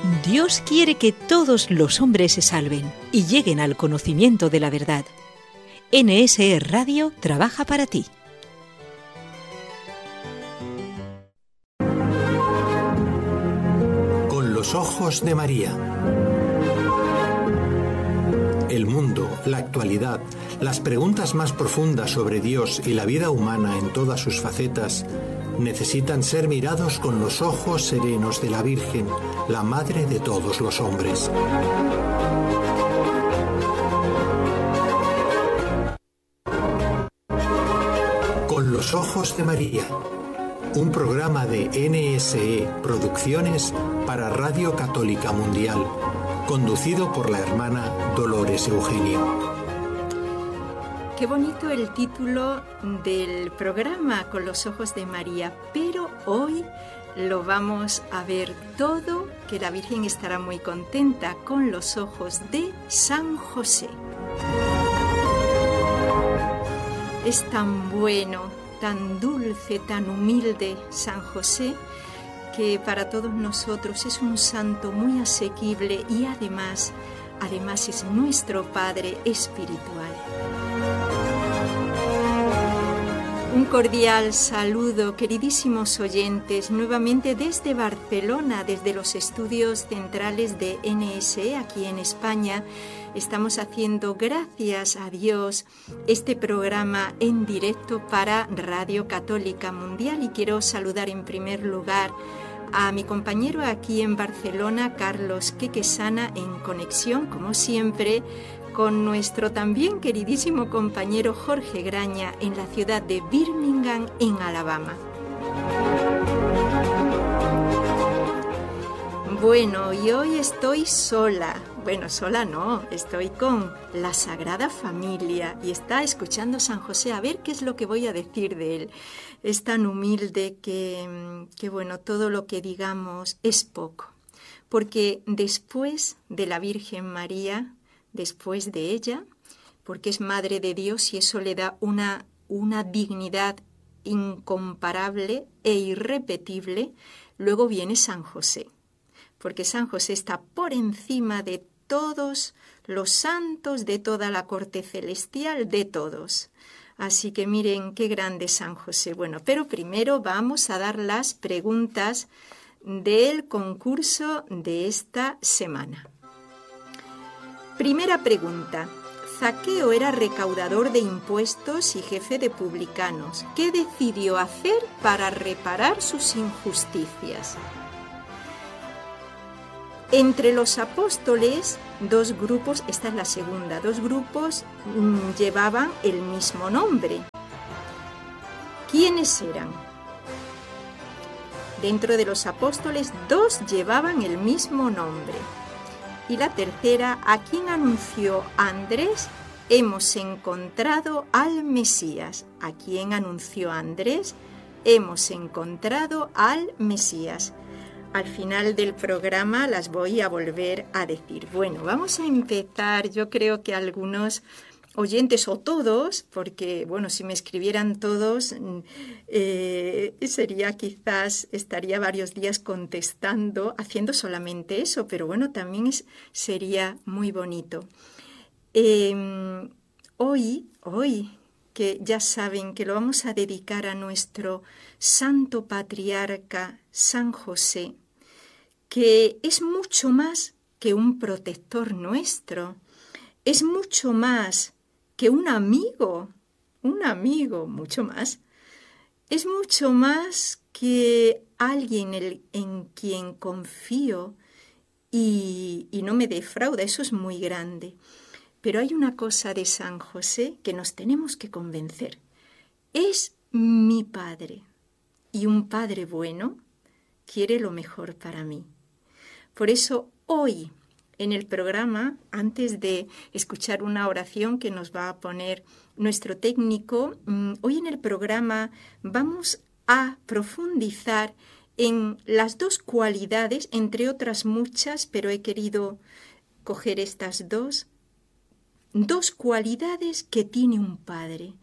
Dios quiere que todos los hombres se salven y lleguen al conocimiento de la verdad. NSE Radio trabaja para ti. Con los ojos de María. El mundo, la actualidad, las preguntas más profundas sobre Dios y la vida humana en todas sus facetas necesitan ser mirados con los ojos serenos de la Virgen, la Madre de todos los hombres. Con los ojos de María, un programa de NSE Producciones para Radio Católica Mundial, conducido por la hermana Dolores Eugenio. Qué bonito el título del programa Con los ojos de María, pero hoy lo vamos a ver todo, que la Virgen estará muy contenta, con los ojos de San José. Es tan bueno, tan dulce, tan humilde San José, que para todos nosotros es un santo muy asequible y además es nuestro Padre espiritual. Un cordial saludo, queridísimos oyentes, nuevamente desde Barcelona, desde los estudios centrales de NSE, aquí en España. Estamos haciendo, gracias a Dios, este programa en directo para Radio Católica Mundial. Y quiero saludar en primer lugar a mi compañero aquí en Barcelona, Carlos Quequesana, en conexión, como siempre, con nuestro también queridísimo compañero Jorge Graña en la ciudad de Birmingham, en Alabama. Bueno, y hoy estoy sola. Bueno, sola no, estoy con la Sagrada Familia y está escuchando San José, a ver qué es lo que voy a decir de él. Es tan humilde que bueno, todo lo que digamos es poco, porque después de la Virgen María, después de ella, porque es Madre de Dios y eso le da una dignidad incomparable e irrepetible, luego viene San José, porque San José está por encima de todos los santos, de toda la corte celestial, de todos. Así que miren qué grande San José. Bueno, pero primero vamos a dar las preguntas del concurso de esta semana. Primera pregunta. Zaqueo era recaudador de impuestos y jefe de publicanos. ¿Qué decidió hacer para reparar sus injusticias? Entre los apóstoles, dos grupos, esta es la segunda, dos grupos llevaban el mismo nombre. ¿Quiénes eran? Dentro de los apóstoles, dos llevaban el mismo nombre. Y la tercera, ¿a quién anunció Andrés? Hemos encontrado al Mesías. ¿A quién anunció Andrés? Hemos encontrado al Mesías. Al final del programa las voy a volver a decir. Bueno, vamos a empezar. Yo creo que algunos oyentes o todos, porque bueno, si me escribieran todos, estaría varios días contestando, haciendo solamente eso, pero bueno, también sería muy bonito. Hoy, que ya saben que lo vamos a dedicar a nuestro santo patriarca San José, que es mucho más que un protector nuestro, es mucho más que un amigo, mucho más. Es mucho más que alguien en quien confío y no me defrauda, eso es muy grande. Pero hay una cosa de San José que nos tenemos que convencer. Es mi padre y un padre bueno quiere lo mejor para mí. Por eso hoy en el programa, antes de escuchar una oración que nos va a poner nuestro técnico, hoy en el programa vamos a profundizar en las dos cualidades, entre otras muchas, pero he querido coger estas dos cualidades que tiene un padre.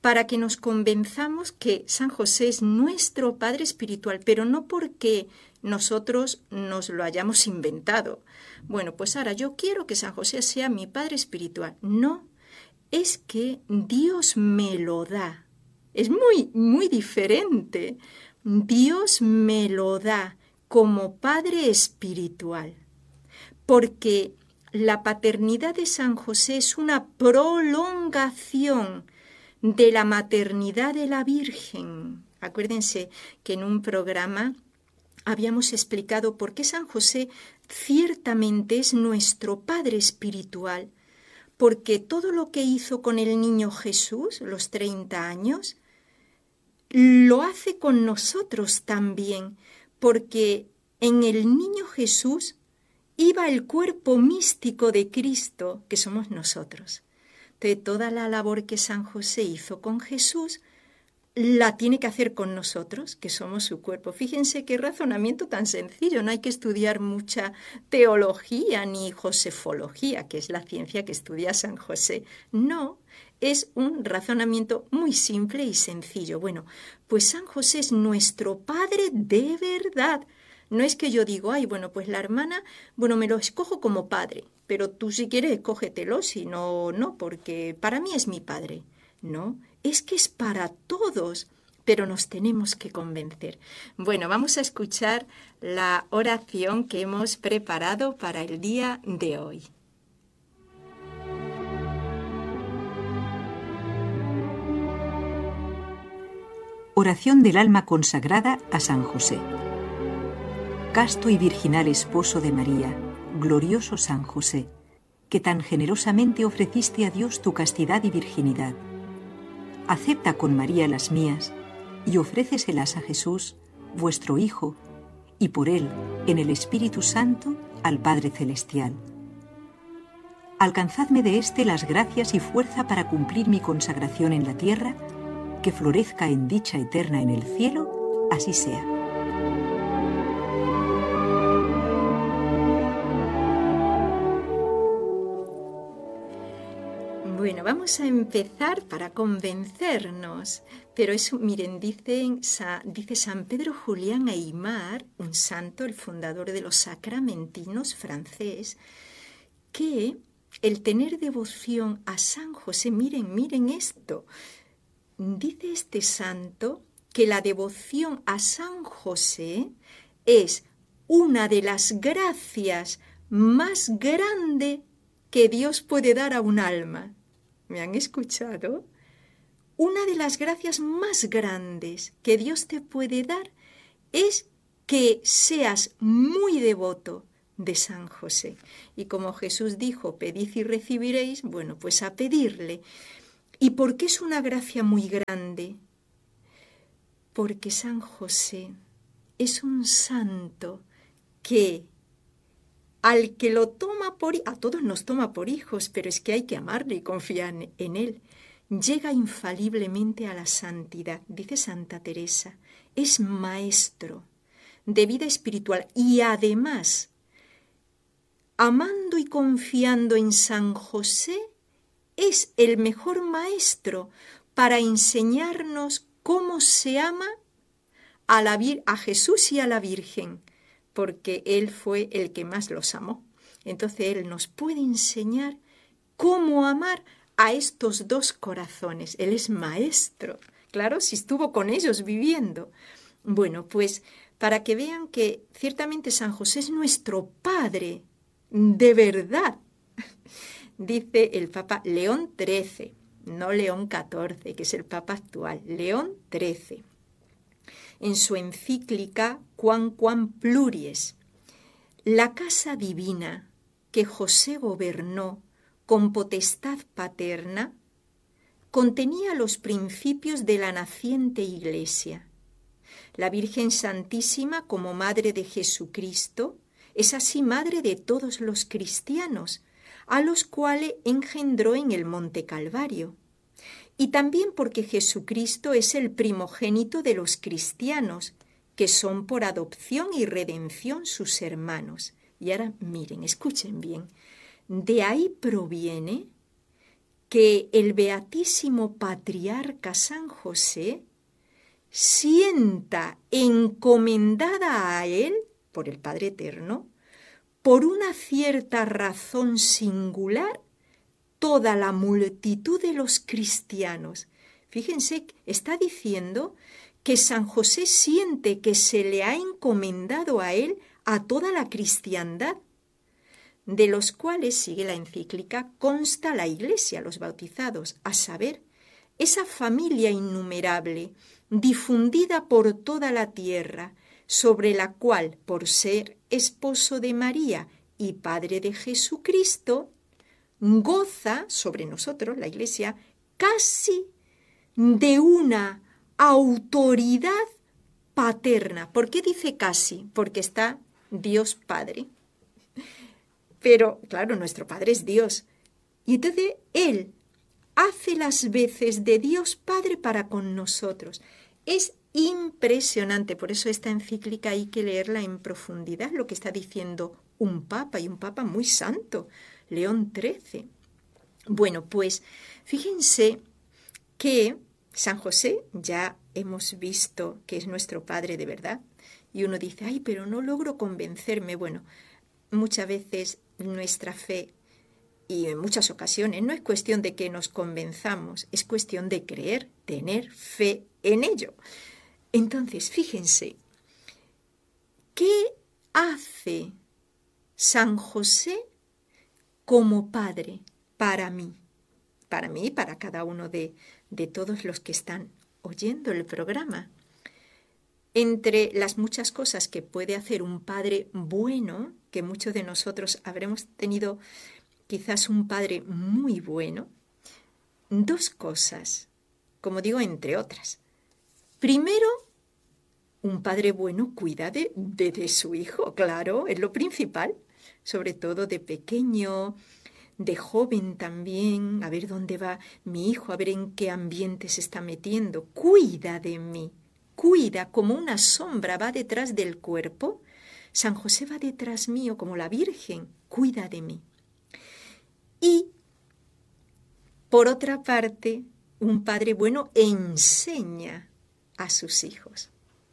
para que nos convenzamos que San José es nuestro Padre espiritual, pero no porque nosotros nos lo hayamos inventado. Bueno, pues ahora yo quiero que San José sea mi Padre espiritual. No, es que Dios me lo da. Es muy, muy diferente. Dios me lo da como Padre espiritual, porque la paternidad de San José es una prolongación de la maternidad de la Virgen. Acuérdense que en un programa habíamos explicado por qué San José ciertamente es nuestro Padre espiritual, porque todo lo que hizo con el niño Jesús, los 30 años, lo hace con nosotros también, porque en el niño Jesús iba el cuerpo místico de Cristo, que somos nosotros. Entonces, toda la labor que San José hizo con Jesús, la tiene que hacer con nosotros, que somos su cuerpo. Fíjense qué razonamiento tan sencillo, no hay que estudiar mucha teología ni josefología, que es la ciencia que estudia San José. No, es un razonamiento muy simple y sencillo. Bueno, pues San José es nuestro Padre de verdad. No es que yo digo, ay, bueno, pues la hermana, bueno, me lo escojo como padre, pero tú si quieres escógetelo, si no, no, porque para mí es mi padre. No, es que es para todos, pero nos tenemos que convencer. Bueno, vamos a escuchar la oración que hemos preparado para el día de hoy. Oración del alma consagrada a San José. Casto y virginal esposo de María, glorioso San José, que tan generosamente ofreciste a Dios tu castidad y virginidad. Acepta con María las mías y ofréceselas a Jesús, vuestro Hijo, y por él, en el Espíritu Santo, al Padre Celestial. Alcanzadme de éste las gracias y fuerza para cumplir mi consagración en la tierra, que florezca en dicha eterna en el cielo, así sea. Bueno, vamos a empezar para convencernos, pero eso, miren, dice San Pedro Julián Aymar, un santo, el fundador de los sacramentinos francés, que el tener devoción a San José, miren esto, dice este santo que la devoción a San José es una de las gracias más grandes que Dios puede dar a un alma. ¿Me han escuchado? Una de las gracias más grandes que Dios te puede dar es que seas muy devoto de San José. Y como Jesús dijo, pedid y recibiréis, bueno, pues a pedirle. ¿Y por qué es una gracia muy grande? Porque San José es un santo que al que lo toma a todos nos toma por hijos, pero es que hay que amarle y confiar en él. Llega infaliblemente a la santidad, dice Santa Teresa, es maestro de vida espiritual y además, amando y confiando en San José, es el mejor maestro para enseñarnos cómo se ama a Jesús y a la Virgen, porque Él fue el que más los amó. Entonces Él nos puede enseñar cómo amar a estos dos corazones. Él es maestro, claro, si estuvo con ellos viviendo. Bueno, pues para que vean que ciertamente San José es nuestro Padre, de verdad. Dice el Papa León XIII, no León XIV, que es el Papa actual, León XIII. En su encíclica Quam Pluries, la casa divina que José gobernó con potestad paterna contenía los principios de la naciente Iglesia. La Virgen Santísima, como Madre de Jesucristo, es así Madre de todos los cristianos, a los cuales engendró en el Monte Calvario. Y también porque Jesucristo es el primogénito de los cristianos, que son por adopción y redención sus hermanos. Y ahora miren, escuchen bien, de ahí proviene que el Beatísimo Patriarca San José sienta encomendada a él, por el Padre Eterno, por una cierta razón singular, toda la multitud de los cristianos. Fíjense, está diciendo que San José siente que se le ha encomendado a él a toda la cristiandad, de los cuales, sigue la encíclica, consta la Iglesia, los bautizados, a saber, esa familia innumerable, difundida por toda la tierra, sobre la cual, por ser esposo de María y padre de Jesucristo, goza sobre nosotros, la Iglesia, casi de una autoridad paterna. ¿Por qué dice casi? Porque está Dios Padre. Pero, claro, nuestro Padre es Dios. Y entonces Él hace las veces de Dios Padre para con nosotros. Es impresionante, por eso esta encíclica hay que leerla en profundidad, lo que está diciendo un papa, y un papa muy santo, León XIII. Bueno, pues fíjense que San José ya hemos visto que es nuestro Padre de verdad, y uno dice, ay, pero no logro convencerme. Bueno, muchas veces nuestra fe, y en muchas ocasiones, no es cuestión de que nos convenzamos, es cuestión de creer, tener fe en ello. Entonces, fíjense, ¿qué hace San José como padre para mí y para cada uno de todos los que están oyendo el programa? Entre las muchas cosas que puede hacer un padre bueno, que muchos de nosotros habremos tenido quizás un padre muy bueno, dos cosas, como digo, entre otras. Primero, un padre bueno cuida de su hijo, claro, es lo principal, sobre todo de pequeño, de joven también, a ver dónde va mi hijo, a ver en qué ambiente se está metiendo. Cuida de mí, cuida como una sombra va detrás del cuerpo. San José va detrás mío como la Virgen, cuida de mí. Y, por otra parte, un padre bueno enseña a sus hijos.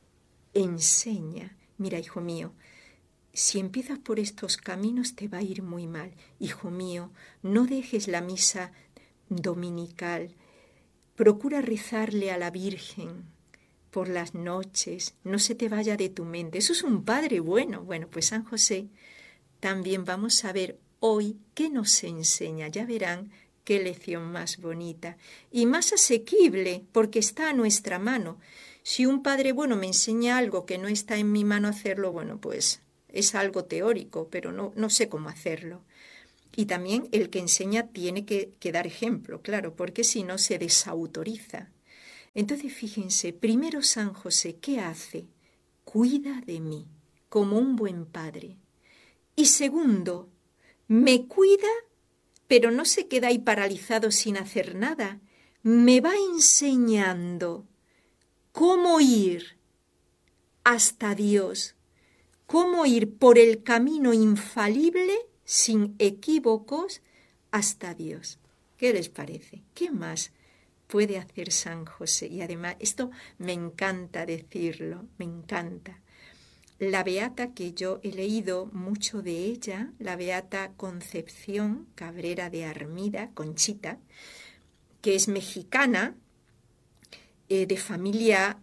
Enseña, mira, hijo mío, si empiezas por estos caminos te va a ir muy mal. Hijo mío, no dejes la misa dominical. Procura rezarle a la Virgen por las noches, no se te vaya de tu mente. Eso es un padre bueno. Bueno, pues San José también vamos a ver hoy qué nos enseña. Ya verán qué lección más bonita y más asequible, porque está a nuestra mano. Si un padre bueno me enseña algo que no está en mi mano hacerlo, bueno, pues es algo teórico, pero no sé cómo hacerlo. Y también el que enseña tiene que dar ejemplo, claro, porque si no se desautoriza. Entonces, fíjense, primero San José, ¿qué hace? Cuida de mí como un buen padre. Y segundo, me cuida, pero no se queda ahí paralizado sin hacer nada. Me va enseñando cómo ir hasta Dios, cómo ir por el camino infalible, sin equívocos, hasta Dios. ¿Qué les parece? ¿Qué más puede hacer San José? Y además, esto me encanta decirlo, me encanta. La beata que yo he leído mucho de ella, la beata Concepción Cabrera de Armida, Conchita, que es mexicana, de familia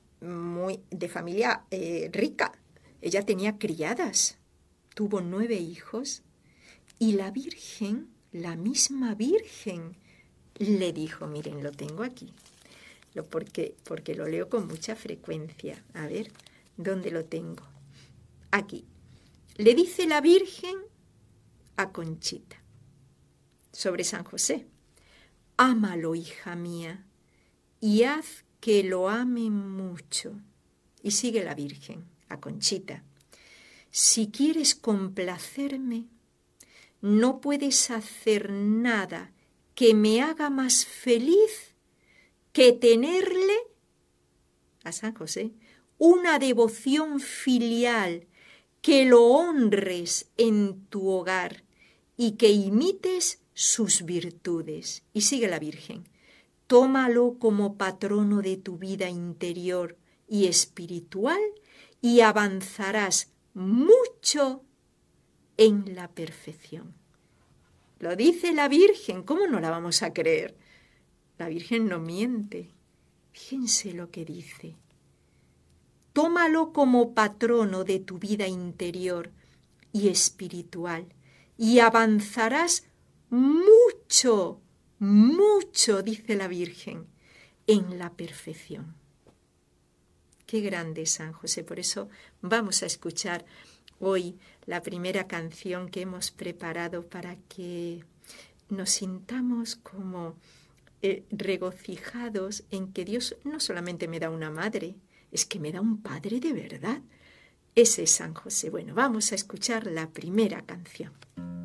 rica. Ella tenía criadas, tuvo 9 hijos, y la Virgen, la misma Virgen, le dijo, miren, lo tengo aquí, porque lo leo con mucha frecuencia. A ver, ¿dónde lo tengo? Aquí. Le dice la Virgen a Conchita sobre San José: ámalo, hija mía, y haz que lo ame mucho. Y sigue la Virgen a Conchita: si quieres complacerme, no puedes hacer nada que me haga más feliz que tenerle, a San José, una devoción filial, que lo honres en tu hogar y que imites sus virtudes. Y sigue la Virgen. Tómalo como patrono de tu vida interior y espiritual y avanzarás mucho en la perfección. Lo dice la Virgen, ¿cómo no la vamos a creer? La Virgen no miente. Fíjense lo que dice. Tómalo como patrono de tu vida interior y espiritual y avanzarás mucho, mucho, dice la Virgen, en la perfección. Qué grande es San José. Por eso vamos a escuchar hoy la primera canción que hemos preparado para que nos sintamos como regocijados en que Dios no solamente me da una madre, es que me da un padre de verdad. Ese es San José. Bueno, vamos a escuchar la primera canción.